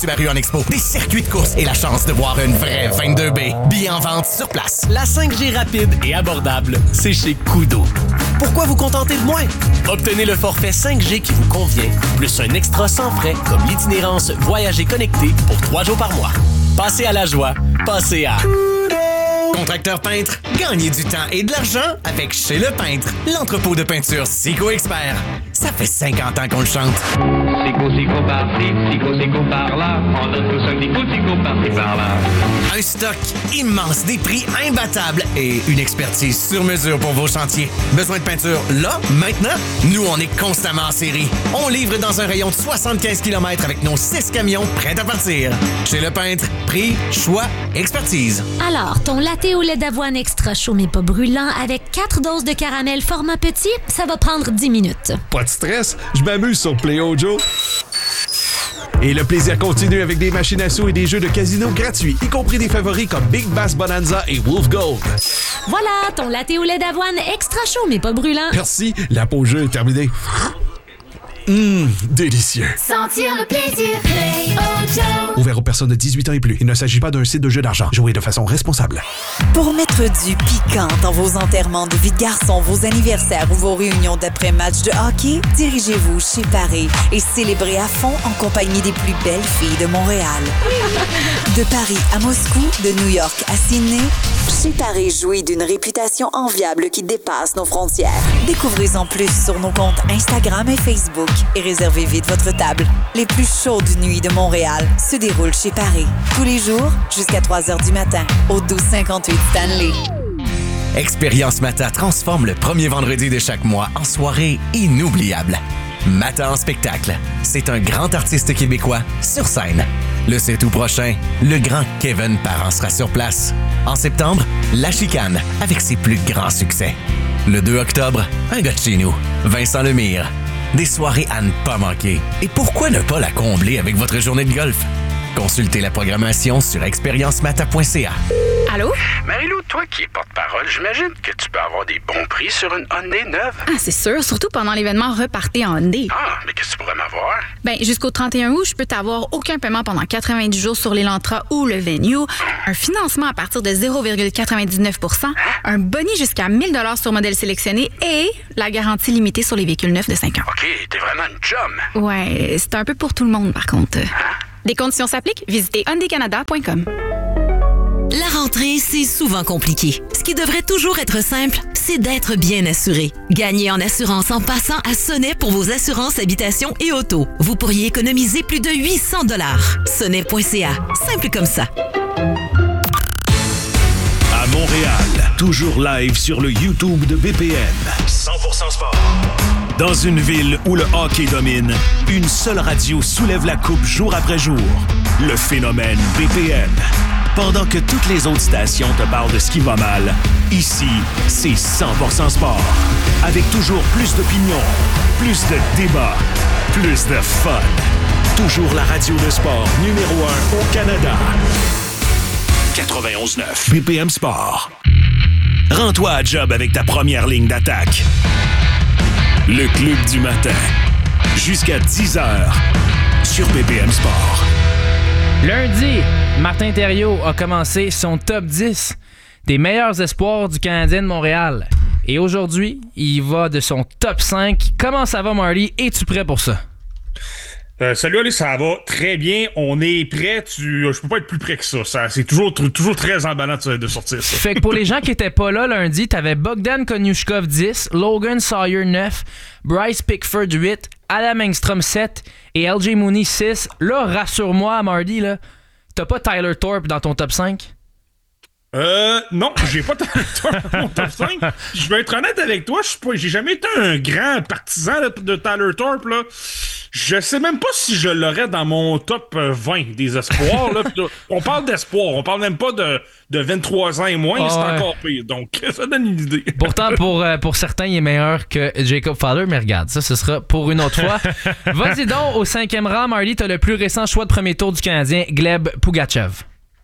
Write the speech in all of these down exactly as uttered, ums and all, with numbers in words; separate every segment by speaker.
Speaker 1: Subaru en expo, des circuits de course et la chance de voir une vraie vingt-deux B. Billets en vente sur place.
Speaker 2: La cinq G rapide et abordable, c'est chez Kudo. Pourquoi vous contenter de moins? Obtenez le forfait cinq G qui vous convient, plus un extra sans frais comme l'itinérance Voyager connecté pour trois jours par mois. Passez à la joie, passez à...
Speaker 1: Contracteur peintre, gagnez du temps et de l'argent avec Chez Le Peintre, l'entrepôt de peinture Sico Expert. Ça fait cinquante ans qu'on le chante.
Speaker 3: Sico, Sico par-ci, Sico, Sico par-là. On donne tous un petit coup de Sico par-ci, par-là.
Speaker 1: Un stock immense, des prix imbattables et une expertise sur mesure pour vos chantiers. Besoin de peinture là, maintenant? Nous, on est constamment en série. On livre dans un rayon de soixante-quinze kilomètres avec nos six camions prêts à partir. Chez Le Peintre, prix, choix, expertise.
Speaker 4: Alors, ton latte au lait d'avoine extra chaud mais pas brûlant avec quatre doses de caramel format petit, ça va prendre dix minutes.
Speaker 5: Pas de stress, je m'amuse sur Play-O Joe. Et le plaisir continue avec des machines à sous et des jeux de casino gratuits, y compris des favoris comme Big Bass Bonanza et Wolf Gold.
Speaker 4: Voilà, ton latte au lait d'avoine extra chaud mais pas brûlant.
Speaker 5: Merci, la pause jeu est terminée. Hum, délicieux.
Speaker 6: Sentir le plaisir, Play-O Joe.
Speaker 5: Ouvert aux personnes de dix-huit ans et plus. Il ne s'agit pas d'un site de jeu d'argent. Jouez de façon responsable.
Speaker 7: Pour mettre du piquant dans vos enterrements de vie de garçon, vos anniversaires ou vos réunions d'après-match de hockey, dirigez-vous chez Paris et célébrez à fond en compagnie des plus belles filles de Montréal. De Paris à Moscou, de New York à Sydney, chez Paris jouit d'une réputation enviable qui dépasse nos frontières. Découvrez-en plus sur nos comptes Instagram et Facebook et réservez vite votre table. Les plus chaudes nuits de Montréal se déroulent chez Paris. Tous les jours, jusqu'à trois heures du matin, au douze cinquante-huit Stanley.
Speaker 1: Expérience Mata transforme le premier vendredi de chaque mois en soirée inoubliable. Mata en spectacle, c'est un grand artiste québécois sur scène. Le sept août prochain, le grand Kevin Parent sera sur place. En septembre, La Chicane, avec ses plus grands succès. Le deux octobre, un gars de chez nous, Vincent Lemire. Des soirées à ne pas manquer. Et pourquoi ne pas la combler avec votre journée de golf? Consultez la programmation sur expérience mata point c a.
Speaker 8: Allô?
Speaker 9: Marie-Lou, toi qui es porte-parole, j'imagine que tu peux avoir des bons prix sur une Hyundai neuve.
Speaker 8: Ah, c'est sûr, surtout pendant l'événement Repartez en Hyundai.
Speaker 9: Ah, mais qu'est-ce que tu pourrais m'avoir?
Speaker 8: Ben, jusqu'au trente et un août, je peux t'avoir aucun paiement pendant quatre-vingt-dix jours sur l'Elantra ou le Venue, un financement à partir de zéro virgule quatre-vingt-dix-neuf pour cent, un boni jusqu'à mille dollars sur modèle sélectionné et la garantie limitée sur les véhicules neufs de cinq ans.
Speaker 9: OK, t'es vraiment une chum.
Speaker 8: Ouais, c'est un peu pour tout le monde, par contre.
Speaker 9: Hein?
Speaker 8: Les conditions s'appliquent. Visitez hyundai canada point com.
Speaker 10: La rentrée, c'est souvent compliqué. Ce qui devrait toujours être simple, c'est d'être bien assuré. Gagnez en assurance en passant à Sonnet pour vos assurances habitation et auto. Vous pourriez économiser plus de huit cents dollars. sonnet point c a. Simple comme ça.
Speaker 11: À Montréal, toujours live sur le YouTube de B P M. cent pour cent sport. Dans une ville où le hockey domine, une seule radio soulève la coupe jour après jour. Le phénomène B P M. Pendant que toutes les autres stations te parlent de ce qui va mal, ici, c'est cent pour cent sport. Avec toujours plus d'opinions, plus de débats, plus de fun. Toujours la radio de sport numéro un au Canada. quatre-vingt-onze neuf B P M Sport. Rends-toi à job avec ta première ligne d'attaque. Le Club du matin. Jusqu'à dix heures sur B P M Sport.
Speaker 12: Lundi, Martin Thériault a commencé son top dix des meilleurs espoirs du Canadien de Montréal. Et aujourd'hui, il va de son top cinq. Comment ça va, Marty? Es-tu prêt pour ça?
Speaker 13: Euh, salut, allez, ça va très bien. On est prêt. Tu, je peux pas être plus prêt que ça. ça c'est toujours, toujours très emballant de, de sortir ça.
Speaker 12: Fait que pour les gens qui étaient pas là lundi, t'avais Bogdan Konyushkov dix, Logan Sawyer neuf, Bryce Pickford huit, Adam Engstrom sept et L J Mooney six. Là, rassure-moi, Marty, là, t'as pas Tyler Thorpe dans ton top cinq?
Speaker 13: Euh, non, j'ai pas Tyler Thorpe dans mon top cinq. Je vais être honnête avec toi, je suis pas, j'ai jamais été un grand partisan de, de Tyler Thorpe, là. Je sais même pas si je l'aurais dans mon top vingt des espoirs, là. On parle d'espoir, on parle même pas de, de vingt-trois ans et moins, oh, c'est ouais. encore pire. Donc, ça donne une idée.
Speaker 12: Pourtant, pour, euh, pour certains, il est meilleur que Jacob Fowler, mais regarde, ça, ce sera pour une autre fois. Vas-y donc, au cinquième rang, Marty, t'as le plus récent choix de premier tour du Canadien, Gleb Pugachev.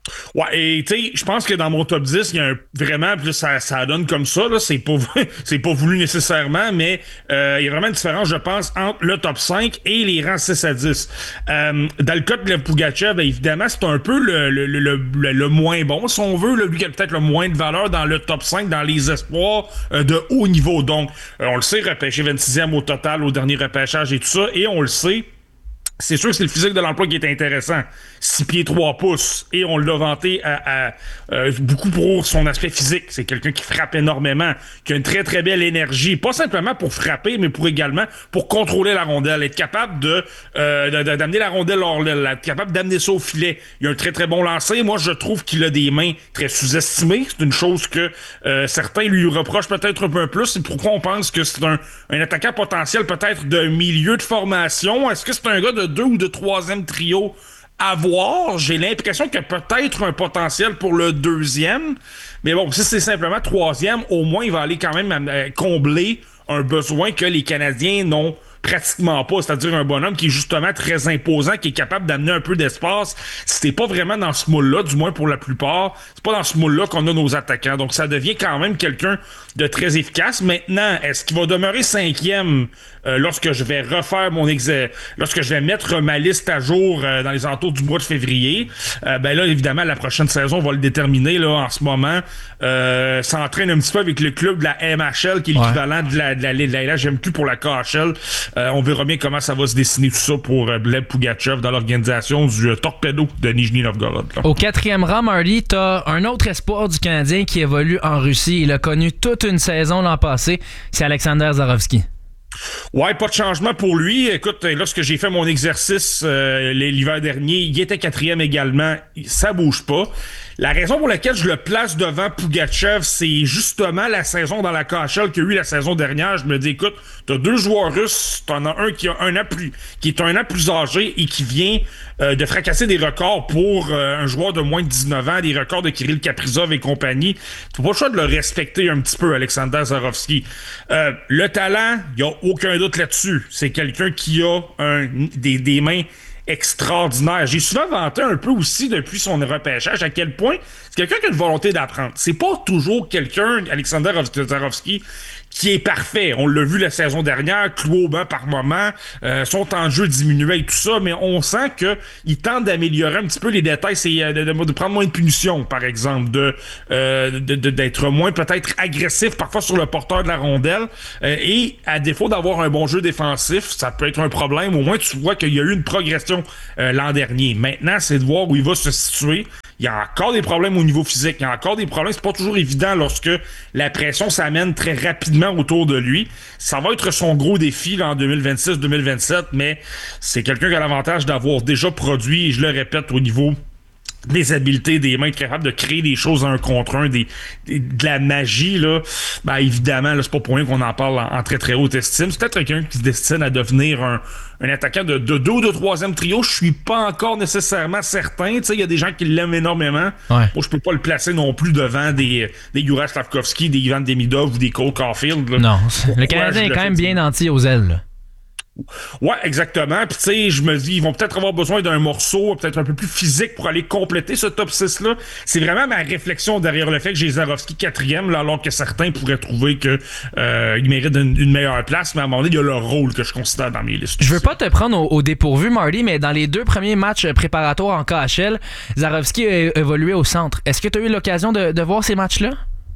Speaker 13: Ouais, et tu sais, je pense que dans mon top dix, il y a un, vraiment, plus ça, ça donne comme ça, là, c'est pas, c'est pas voulu nécessairement, mais euh, il y a vraiment une différence, je pense, entre le top cinq et les rangs six à dix. Euh, dans le cas de Pougachev, évidemment, c'est un peu le, le, le, le, le moins bon, si on veut, là, lui qui a peut-être le moins de valeur dans le top cinq, dans les espoirs euh, de haut niveau. Donc, euh, on le sait, repêché vingt-sixième au total au dernier repêchage et tout ça, et on le sait, c'est sûr que c'est le physique de l'emploi qui est intéressant. six pieds trois pouces. Et on l'a vanté à, à, à, beaucoup pour son aspect physique. C'est quelqu'un qui frappe énormément, qui a une très très belle énergie. Pas simplement pour frapper, mais pour également pour contrôler la rondelle. Être capable de, euh, de, de d'amener la rondelle hors l'aile. Être capable d'amener ça au filet. Il a un très très bon lancer. Moi, je trouve qu'il a des mains très sous-estimées. C'est une chose que euh, certains lui reprochent peut-être un peu plus. C'est pourquoi on pense que c'est un, un attaquant potentiel peut-être de milieu de formation. Est-ce que c'est un gars de deux ou de troisième trio à voir? J'ai l'impression qu'il y a peut-être un potentiel pour le deuxième. Mais bon, si c'est simplement troisième, au moins il va aller quand même euh, combler un besoin que les Canadiens n'ont pratiquement pas, c'est-à-dire un bonhomme qui est justement très imposant, qui est capable d'amener un peu d'espace. C'était pas vraiment dans ce moule-là, du moins pour la plupart, c'est pas dans ce moule-là qu'on a nos attaquants. Donc ça devient quand même quelqu'un de très efficace. Maintenant, est-ce qu'il va demeurer cinquième euh, lorsque je vais refaire mon exé, lorsque je vais mettre ma liste à jour euh, dans les alentours du mois de février? Euh, ben là, évidemment, la prochaine saison, on va le déterminer là en ce moment. Euh, s'entraîne un petit peu avec le club de la M H L, qui est l'équivalent ouais. de la de la, de la, de la L H M Q pour la K H L. Euh, on verra bien comment ça va se dessiner tout ça pour euh, Gleb Pougachev dans l'organisation du euh, Torpedo de Nijni Novgorod. Là.
Speaker 12: Au quatrième rang, Marty, t'as un autre espoir du Canadien qui évolue en Russie. Il a connu toute une saison l'an passé. C'est Alexander Zarovski.
Speaker 13: Ouais, pas de changement pour lui. Écoute, lorsque j'ai fait mon exercice euh, l'hiver dernier, il était quatrième également. Ça bouge pas. La raison pour laquelle je le place devant Pougachev, c'est justement la saison dans la K H L qu'il y a eu la saison dernière. Je me dis, écoute, t'as deux joueurs russes, t'en as un qui a un an plus, qui est un an plus âgé et qui vient euh, de fracasser des records pour euh, un joueur de moins de dix-neuf ans, des records de Kirill Kaprizov et compagnie. T'as pas le choix de le respecter un petit peu, Alexander Zarovski. Euh, le talent, y a aucun doute là-dessus. C'est quelqu'un qui a un, des, des mains extraordinaire. J'ai souvent vanté un peu aussi depuis son repêchage à quel point c'est quelqu'un qui a une volonté d'apprendre. C'est pas toujours quelqu'un, Alexander Zarovski, qui est parfait. On l'a vu la saison dernière, cloué au banc par moment, euh, son temps de jeu diminuait et tout ça, mais on sent que il tente d'améliorer un petit peu les détails, c'est de, de, de prendre moins de punitions, par exemple, de, euh, de, de d'être moins peut-être agressif parfois sur le porteur de la rondelle, euh, et à défaut d'avoir un bon jeu défensif, ça peut être un problème. Au moins tu vois qu'il y a eu une progression euh, l'an dernier. Maintenant, c'est de voir où il va se situer. Il y a encore des problèmes au niveau physique, il y a encore des problèmes, c'est pas toujours évident lorsque la pression s'amène très rapidement autour de lui. Ça va être son gros défi là, en deux mille vingt-six deux mille vingt-sept, mais c'est quelqu'un qui a l'avantage d'avoir déjà produit, et je le répète, au niveau des habiletés, des mains, capables de créer des choses un contre un, des, des, de la magie, là, ben évidemment, là, c'est pas pour rien qu'on en parle en, en très très haute estime. C'est peut-être quelqu'un qui se destine à devenir un, un attaquant de, de deux ou de troisième trio. Je suis pas encore nécessairement certain. Tu sais, il y a des gens qui l'aiment énormément. Ouais. Moi, je peux pas le placer non plus devant des, des Juraj Slavkovski, des Ivan Demidov ou des Cole Caulfield. Là.
Speaker 12: Non, le Canadien est quand même bien nanti aux ailes, là.
Speaker 13: Ouais, exactement. Puis tu sais, je me dis, ils vont peut-être avoir besoin d'un morceau peut-être un peu plus physique pour aller compléter ce top six-là. C'est vraiment ma réflexion derrière le fait que j'ai Zarovski quatrième, là, alors que certains pourraient trouver que euh, il mérite une, une meilleure place, mais à un moment donné, il y a le rôle que je considère dans mes listes.
Speaker 12: Je veux pas te prendre au, au dépourvu, Marty, mais dans les deux premiers matchs préparatoires en K H L, Zarovski a évolué au centre. Est-ce que tu as eu l'occasion de, de voir ces matchs-là?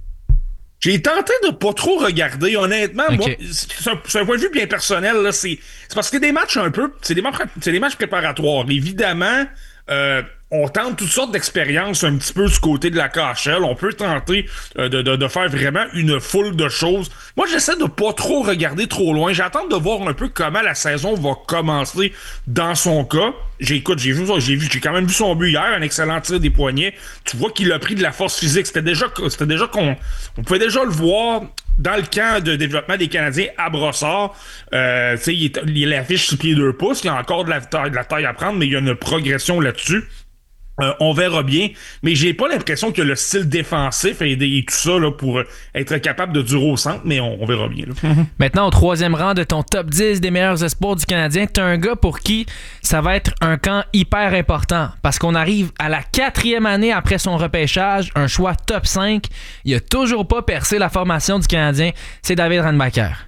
Speaker 13: J'ai tenté de pas trop regarder, honnêtement. Okay. Moi, c'est un, c'est un point de vue bien personnel, là. C'est, c'est parce que c'est des matchs un peu, c'est des matchs, c'est des matchs préparatoires. Évidemment, euh, on tente toutes sortes d'expériences un petit peu du côté de la K H L. On peut tenter euh, de, de, de faire vraiment une foule de choses. Moi, j'essaie de pas trop regarder trop loin. J'attends de voir un peu comment la saison va commencer dans son cas. J'ai, écoute, j'ai vu, j'ai vu, j'ai quand même vu son but hier, un excellent tir des poignets. Tu vois qu'il a pris de la force physique. C'était déjà, c'était déjà qu'on, on pouvait déjà le voir dans le camp de développement des Canadiens à Brossard. Euh, tu sais, il, il affiche six pieds deux pouces. Il y a encore de la taille, de la taille à prendre, mais il y a une progression là-dessus. Euh, on verra bien, mais j'ai pas l'impression que le style défensif et, et tout ça là, pour être capable de durer au centre, mais on, on verra bien. Là.
Speaker 12: Mm-hmm. Maintenant, au troisième rang de ton top dix des meilleurs espoirs du Canadien, t'as un gars pour qui ça va être un camp hyper important, parce qu'on arrive à la quatrième année après son repêchage, un choix top cinq, il a toujours pas percé la formation du Canadien, c'est David Reinbacher.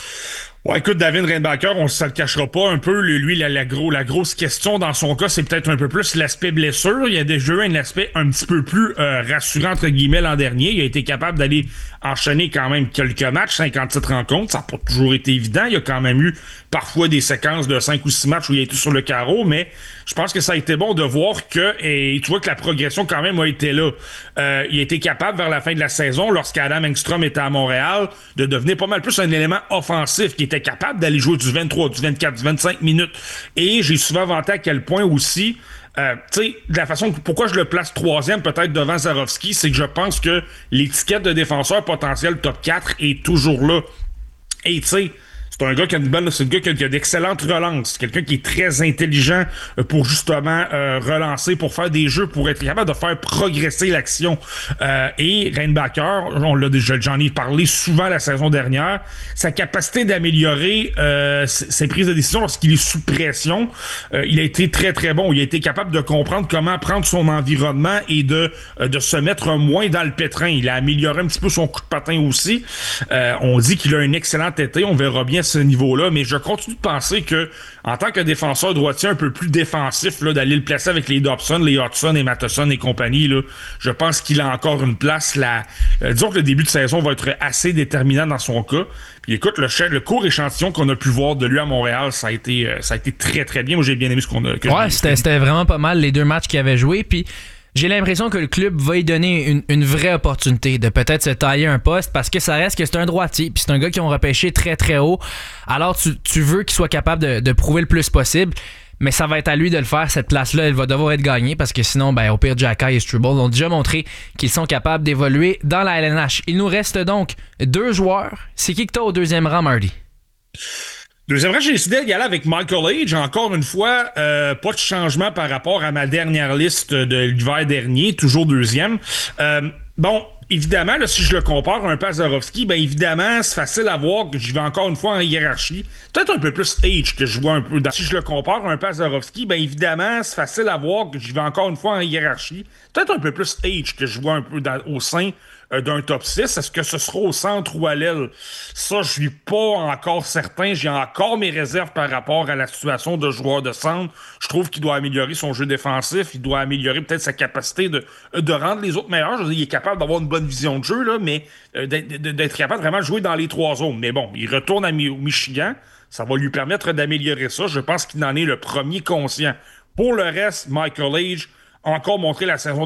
Speaker 13: Ouais, écoute, David Reinbacher, on ne le cachera pas un peu. Lui, la, la, gros, la grosse question dans son cas, c'est peut-être un peu plus l'aspect blessure. Il y a déjà eu un aspect un petit peu plus euh, rassurant, entre guillemets, l'an dernier. Il a été capable d'aller enchaîner quand même quelques matchs, cinquante-sept rencontres. Ça n'a pas toujours été évident. Il y a quand même eu parfois des séquences de cinq ou six matchs où il a été sur le carreau, mais je pense que ça a été bon de voir que, et tu vois que la progression quand même a été là. Euh, il a été capable vers la fin de la saison, lorsqu'Adam Engstrom était à Montréal, de devenir pas mal plus un élément offensif, qui était capable d'aller jouer du vingt-trois, du vingt-quatre, du vingt-cinq minutes. Et j'ai souvent vanté à quel point aussi, euh, tu sais, de la façon, pourquoi je le place troisième peut-être devant Zarovski, c'est que je pense que l'étiquette de défenseur potentiel top quatre est toujours là. Et tu sais, c'est un gars qui a une bonne, c'est un gars qui a, qui a d'excellentes relances. C'est quelqu'un qui est très intelligent pour justement euh, relancer, pour faire des jeux, pour être capable de faire progresser l'action. Euh, et Reinbacher, on l'a déjà, j'en ai parlé souvent la saison dernière, sa capacité d'améliorer euh, ses prises de décision lorsqu'il est sous pression, euh, il a été très très bon. Il a été capable de comprendre comment prendre son environnement et de euh, de se mettre moins dans le pétrin. Il a amélioré un petit peu son coup de patin aussi. Euh, on dit qu'il a un excellent été. On verra bien ce niveau-là, mais je continue de penser que en tant que défenseur droitier un peu plus défensif, là, d'aller le placer avec les Dobson, les Hudson et Matheson et compagnie, là, je pense qu'il a encore une place là. Euh, disons que le début de saison va être assez déterminant dans son cas. Puis écoute, le, le court échantillon qu'on a pu voir de lui à Montréal, ça a été, euh, ça a été très très bien. Moi j'ai bien aimé ce qu'on a. Que
Speaker 12: ouais, c'était, c'était vraiment pas mal les deux matchs qu'il avait joué. Puis j'ai l'impression que le club va y donner une, une vraie opportunité de peut-être se tailler un poste, parce que ça reste que c'est un droitier, puis c'est un gars qui ont repêché très très haut. Alors tu, tu veux qu'il soit capable de, de prouver le plus possible, mais ça va être à lui de le faire. Cette place-là, elle va devoir être gagnée, parce que sinon, ben, au pire, Xhekaj et Struble ont déjà montré qu'ils sont capables d'évoluer dans la L N H. Il nous reste donc deux joueurs. C'est qui que t'as au deuxième rang, Marty?
Speaker 13: Deuxième rang, j'ai décidé d'y aller avec Michael Age. Encore une fois, euh, pas de changement par rapport à ma dernière liste de l'hiver dernier, toujours deuxième. Euh, bon, évidemment, là, si je le compare à un peu à Zarovski, ben évidemment, c'est facile à voir que j'y vais encore une fois en hiérarchie. Peut-être un peu plus Age que je vois un peu dans... Si je le compare à un peu à Zarovski, ben évidemment, c'est facile à voir que j'y vais encore une fois en hiérarchie. Peut-être un peu plus Age que je vois un peu dans, au sein euh, d'un top six. Est-ce que ce sera au centre ou à l'aile? Ça, je suis pas encore certain. J'ai encore mes réserves par rapport à la situation de joueur de centre. Je trouve qu'il doit améliorer son jeu défensif. Il doit améliorer peut-être sa capacité de, de rendre les autres meilleurs. Je veux dire, il est capable d'avoir une bonne vision de jeu, là, mais euh, d'être, d'être capable de vraiment jouer dans les trois zones. Mais bon, il retourne à, au Michigan. Ça va lui permettre d'améliorer ça. Je pense qu'il en est le premier conscient. Pour le reste, Michael Age a encore montré la saison